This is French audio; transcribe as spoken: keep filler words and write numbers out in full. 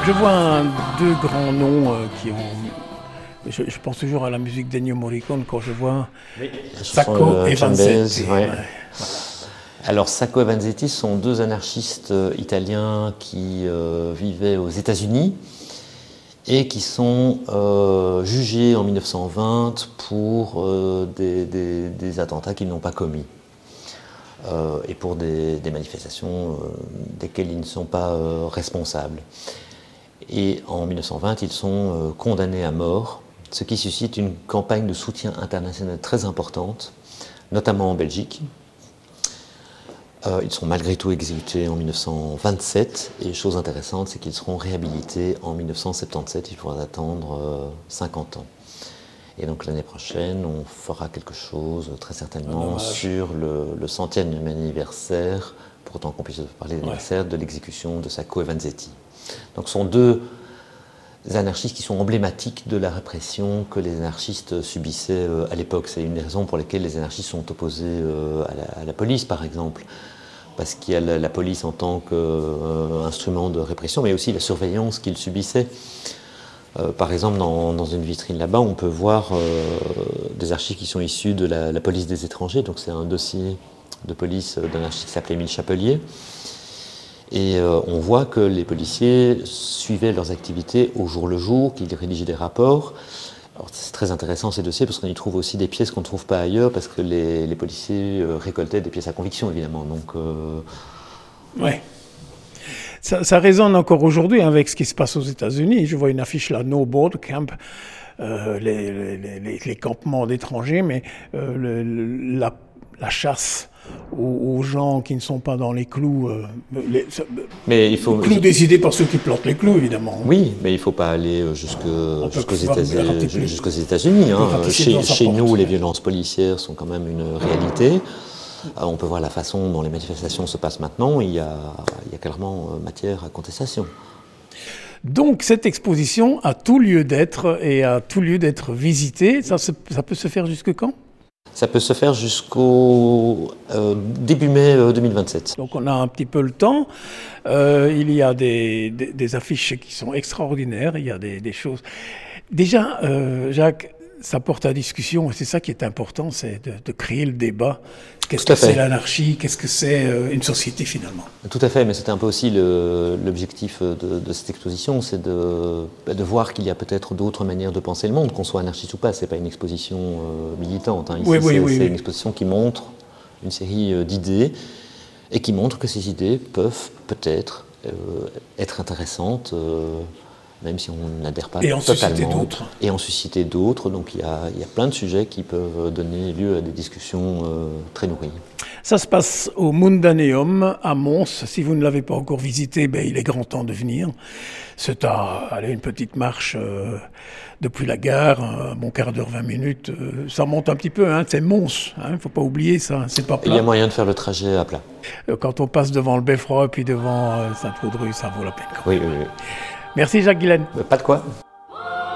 Je vois un, deux grands noms euh, qui ont... Je, je pense toujours à la musique d'Ennio Morricone quand je vois oui. Sacco euh, et Vanzetti. Ouais. Ouais. Alors Sacco et Vanzetti sont deux anarchistes italiens qui euh, vivaient aux États-Unis et qui sont euh, jugés en mille neuf cent vingt pour euh, des, des, des attentats qu'ils n'ont pas commis euh, et pour des, des manifestations euh, desquelles ils ne sont pas euh, responsables. Et en mille neuf cent vingt, ils sont euh, condamnés à mort, ce qui suscite une campagne de soutien international très importante, notamment en Belgique. Euh, ils sont malgré tout exécutés en mille neuf cent vingt-sept, et chose intéressante, c'est qu'ils seront réhabilités en mille neuf cent soixante-dix-sept, il faudra attendre euh, cinquante ans. Et donc l'année prochaine, on fera quelque chose, très certainement, ah, sur le, le centième anniversaire, pour autant qu'on puisse parler d'anniversaire, ouais. de l'exécution de Sacco et Vanzetti. Donc ce sont deux anarchistes qui sont emblématiques de la répression que les anarchistes subissaient euh, à l'époque. C'est une des raisons pour lesquelles les anarchistes sont opposés euh, à, la, à la police, par exemple. Parce qu'il y a la, la police en tant qu'instrument euh, de répression, mais aussi la surveillance qu'ils subissaient. Euh, par exemple, dans, dans une vitrine là-bas, on peut voir euh, des archives qui sont issues de la, la police des étrangers. Donc c'est un dossier de police d'un anarchiste qui s'appelait Émile Chapelier. Et euh, on voit que les policiers suivaient leurs activités au jour le jour, qu'ils rédigeaient des rapports. Alors, c'est très intéressant ces dossiers parce qu'on y trouve aussi des pièces qu'on ne trouve pas ailleurs, parce que les, les policiers euh, récoltaient des pièces à conviction, évidemment. Donc, euh... ouais. Ça, ça résonne encore aujourd'hui avec ce qui se passe aux États-Unis. Je vois une affiche là, No Border Camp, euh, les, les, les, les campements d'étrangers, mais euh, le, le, la, la chasse aux, aux gens qui ne sont pas dans les clous, euh, les, mais il faut, les clous décidés par ceux qui plantent les clous, évidemment. Oui, mais il ne faut pas aller jusque, jusqu'aux États-Unis. Jusqu'aux États-Unis hein. Chez, chez nous, les violences policières sont quand même une réalité. On peut voir la façon dont les manifestations se passent maintenant, il y a, il y a clairement matière à contestation. Donc cette exposition a tout lieu d'être et a tout lieu d'être visitée. Ça, ça peut se faire jusque quand ? Ça peut se faire jusqu'au euh, début mai euh, deux mille vingt-sept. Donc on a un petit peu le temps. Euh, il y a des, des, des affiches qui sont extraordinaires, il y a des, des choses... Déjà, euh, Jacques, ça porte à discussion, et c'est ça qui est important, c'est de, de créer le débat. Qu'est-ce que c'est l'anarchie? Qu'est-ce que c'est euh, une société finalement? Tout à fait, mais c'était un peu aussi le, l'objectif de, de cette exposition, c'est de, de voir qu'il y a peut-être d'autres manières de penser le monde, qu'on soit anarchiste ou pas. C'est pas une exposition euh, militante. Hein. Ici, oui, oui, c'est, oui, c'est oui. une exposition qui montre une série euh, d'idées et qui montre que ces idées peuvent peut-être euh, être intéressantes. Euh, même si on n'adhère pas et en totalement, d'autres. et en susciter d'autres. Donc il y, a, il y a plein de sujets qui peuvent donner lieu à des discussions euh, très nourries. Ça se passe au Mundaneum à Mons. Si vous ne l'avez pas encore visité, ben, il est grand temps de venir. C'est à allez, une petite marche euh, depuis la gare, un bon quart d'heure, vingt minutes. Euh, ça monte un petit peu, hein, c'est Mons, il hein, ne faut pas oublier ça, c'est pas plat. Il y a moyen de faire le trajet à plat. Quand on passe devant le Beffroi puis devant euh, Sainte-Vaudrue, ça vaut la peine. Oui, oui, oui. Merci Jacques Guilaine. Pas de quoi.